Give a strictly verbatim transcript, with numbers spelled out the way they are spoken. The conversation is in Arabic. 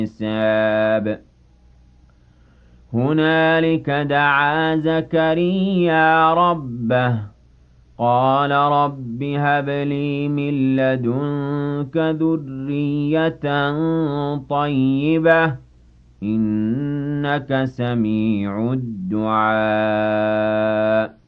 حساب هنالك دعا زكريا ربه قال رب هب لي من لدنك ذرية طيبة إنك سميع الدعاء